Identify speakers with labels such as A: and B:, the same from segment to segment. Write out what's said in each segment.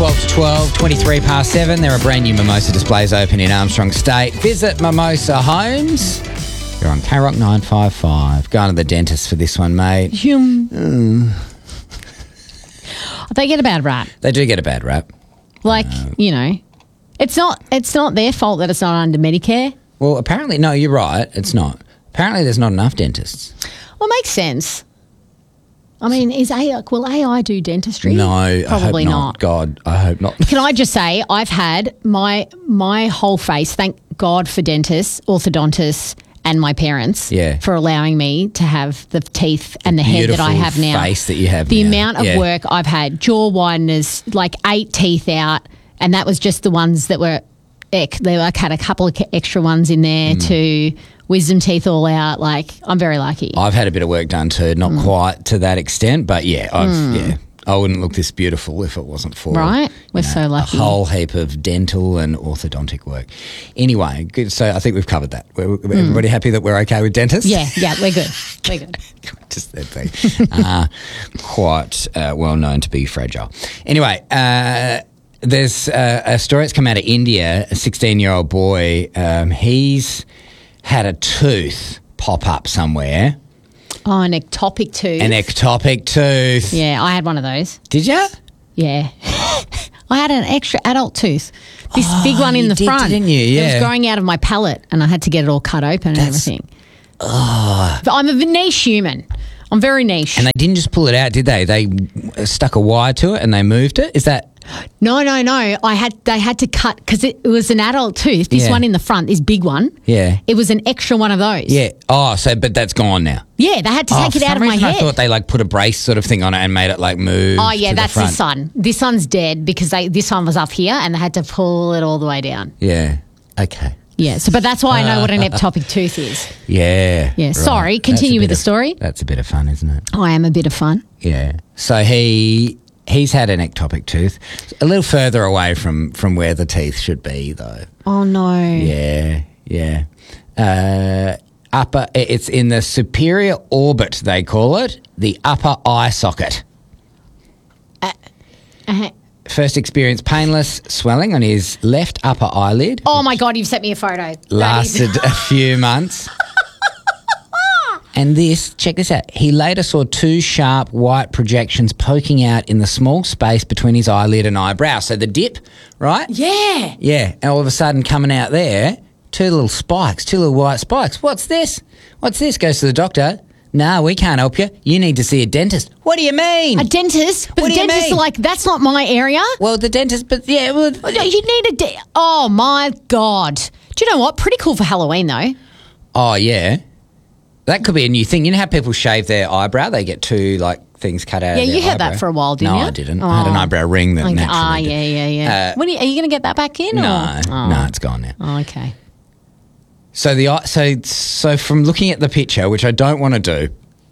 A: 12 to 12, 23 past 7. There are brand new Mimosa displays open in Armstrong State. Visit Mimosa Homes. You're on K-Rock 955. Going to the dentist for this one, mate.
B: They get a bad rap.
A: They do get a bad rap.
B: Like, it's not their fault that it's not under Medicare.
A: Well, apparently, no, you're right. It's not. Apparently, there's not enough dentists.
B: Well, it makes sense. I mean, will AI do dentistry?
A: No,
B: probably
A: I hope not. God, I hope not.
B: Can I just say, I've had my whole face, thank God for dentists, orthodontists, and my parents for allowing me to have the teeth and the head that I have now.
A: Face that you have
B: the
A: now.
B: amount of work I've had, jaw wideners, like 8 teeth out, and that was just the ones that were, I had a couple of extra ones in there too. Wisdom teeth all out. Like, I'm very lucky.
A: I've had a bit of work done too, not quite to that extent, but I wouldn't look this beautiful if it wasn't for
B: We're so lucky.
A: A whole heap of dental and orthodontic work. Anyway, good. So I think we've covered that. Everybody happy that we're okay with dentists?
B: Yeah, we're good. We're good.
A: Just that thing. Quite well known to be fragile. Anyway, there's a story that's come out of India. A 16-year-old boy. He's had a tooth pop up somewhere.
B: Oh, an ectopic tooth.
A: An ectopic tooth.
B: Yeah, I had one of those.
A: Did you?
B: Yeah. I had an extra adult tooth. This big one in the front.
A: Didn't you? Yeah.
B: It was growing out of my palate and I had to get it all cut open and everything. But I'm a niche human. I'm very niche.
A: And they didn't just pull it out, did they? They stuck a wire to it and they moved it? Is that...
B: No. They had to cut because it was an adult tooth. This one in the front, this big one.
A: Yeah.
B: It was an extra one of those.
A: Yeah. Oh, but that's gone now.
B: Yeah, they had to take it out of my head.
A: I thought they put a brace sort of thing on it and made it move.
B: Oh yeah,
A: to
B: that's
A: the front.
B: this one. This one's dead because this one was up here and they had to pull it all the way down.
A: Yeah. Okay.
B: Yeah. But that's why I know what an ectopic tooth is.
A: Yeah.
B: Yeah.
A: Right.
B: Sorry. Continue with the story.
A: That's a bit of fun, isn't it?
B: I am a bit of fun.
A: Yeah. So he's had an ectopic tooth, a little further away from where the teeth should be, though.
B: Oh no.
A: Yeah. It's in the superior orbit, they call it, the upper eye socket. First experienced painless swelling on his left upper eyelid.
B: Oh my God, you've sent me a photo.
A: Lasted a few months. And check this out, he later saw 2 sharp white projections poking out in the small space between his eyelid and eyebrow. So the dip, right?
B: Yeah.
A: Yeah, and all of a sudden coming out there, 2 little white spikes. What's this? Goes to the doctor. No, we can't help you. You need to see a dentist. What do you mean?
B: A dentist? But
A: What
B: the
A: do you
B: dentist
A: mean?
B: are like, that's not my area.
A: Well, the dentist, but yeah. Well,
B: You need oh my God. Do you know what? Pretty cool for Halloween though.
A: oh, yeah. That could be a new thing. You know how people shave their eyebrow? They get 2, things cut out of their
B: Yeah, you had
A: eyebrow?
B: that for a while, didn't you?
A: No, I didn't. I had an eyebrow ring that naturally did.
B: Yeah. When are you going to get that back in?
A: No,
B: or?
A: no, it's gone now.
B: Oh, okay.
A: So so from looking at the picture, which I don't want to do,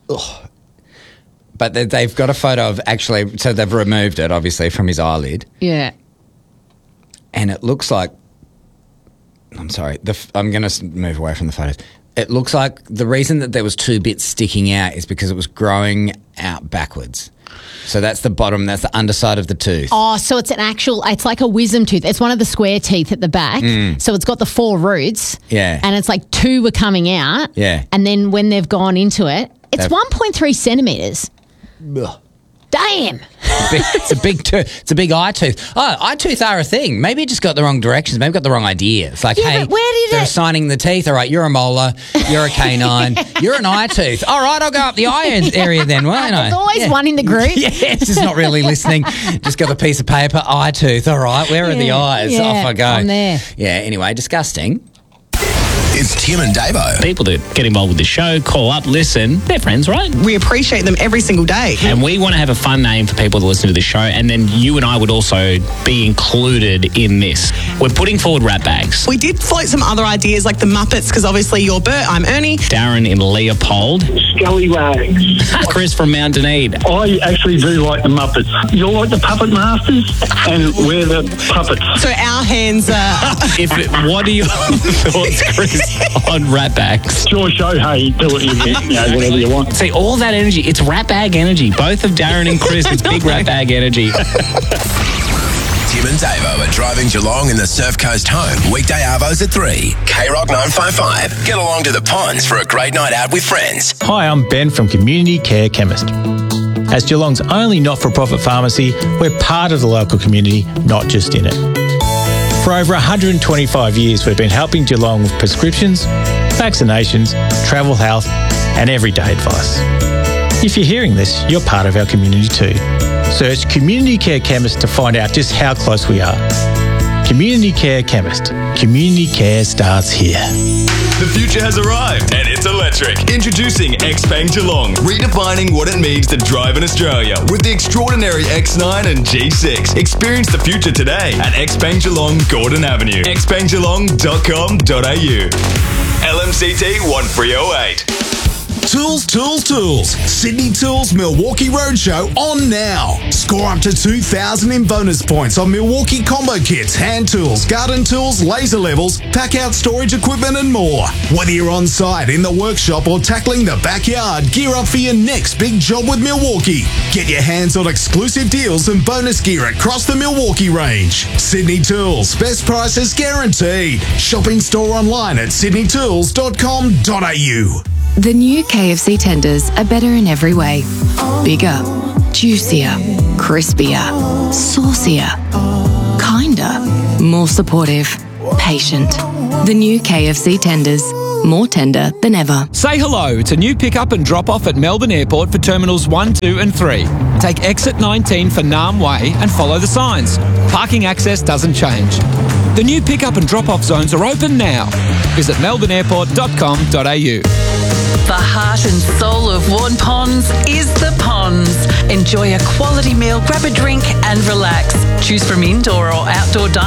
A: but they've got a photo of so they've removed it, obviously, from his eyelid.
B: Yeah.
A: And it looks like, I'm sorry, I'm going to move away from the photos. It looks like the reason that there was 2 bits sticking out is because it was growing out backwards. So that's the bottom, that's the underside of the tooth.
B: Oh, so it's it's like a wisdom tooth. It's one of the square teeth at the back. So it's got the 4 roots.
A: Yeah.
B: And it's like 2 were coming out.
A: Yeah.
B: And then when they've gone into it, it's 1.3 centimetres.
A: Ugh.
B: Damn.
A: It's a big tooth. It's a big eye tooth. Oh, eye tooth are a thing. Maybe it just got the wrong directions. Maybe got the wrong idea. It's like, hey,
B: but where did
A: they're assigning the teeth. All right, you're a molar. You're a canine. You're an eye tooth. All right, I'll go up the eye area then. Well, you know.
B: There's always one in the group.
A: Yeah, it's just not really listening. Just got a piece of paper. Eye tooth. All right, where are the eyes?
B: Yeah,
A: Off I go.
B: I'm there.
A: Yeah. Anyway, disgusting.
C: It's Tim and Davo.
D: People that get involved with the show, call up, listen. They're friends, right?
E: We appreciate them every single day.
D: And we want to have a fun name for people that listen to the show, and then you and I would also be included in this. We're putting forward rat bags.
E: We did float some other ideas like the Muppets, because obviously you're Bert, I'm Ernie.
D: Darren in Leopold.
F: Scallywags.
D: Chris from Mount Dunedin.
F: I actually do like the Muppets. You're like the puppet masters, and we're the puppets.
E: So our hands are...
D: What are your thoughts, Chris, on rat bags?
F: Sure, show hey, do what whatever you want.
D: See, all that energy, it's rat bag energy. Both of Darren and Chris, it's big rat bag energy.
C: Tim and Davo are driving Geelong in the Surf Coast home. Weekday arvos at 3. K-Rock 955. Get along to the ponds for a great night out with friends.
G: Hi, I'm Ben from Community Care Chemist. As Geelong's only not-for-profit pharmacy, we're part of the local community, not just in it. For over 125 years, we've been helping Geelong with prescriptions, vaccinations, travel health, and everyday advice. If you're hearing this, you're part of our community too. Search Community Care Chemist to find out just how close we are. Community Care Chemist. Community care starts here.
H: The future has arrived and it's electric. Introducing Xpeng Geelong, redefining what it means to drive in Australia with the extraordinary X9 and G6. Experience the future today at Xpeng Geelong, Gordon Avenue. xpenggeelong.com.au. LMCT 1308.
I: Tools, Tools, Tools. Sydney Tools Milwaukee Roadshow on now. Score up to 2,000 in bonus points on Milwaukee combo kits, hand tools, garden tools, laser levels, pack-out storage equipment and more. Whether you're on site, in the workshop or tackling the backyard, gear up for your next big job with Milwaukee. Get your hands on exclusive deals and bonus gear across the Milwaukee range. Sydney Tools. Best prices guaranteed. Shop in store online at sydneytools.com.au.
J: The new KFC tenders are better in every way. Bigger, juicier, crispier, saucier, kinder, more supportive, patient. The new KFC tenders, more tender than ever.
K: Say hello to new pick-up and drop-off at Melbourne Airport for Terminals 1, 2 and 3. Take exit 19 for Nam Way and follow the signs. Parking access doesn't change. The new pick-up and drop-off zones are open now. Visit melbourneairport.com.au.
L: The heart and soul of Warn Ponds is the ponds. Enjoy a quality meal, grab a drink and relax. Choose from indoor or outdoor dining.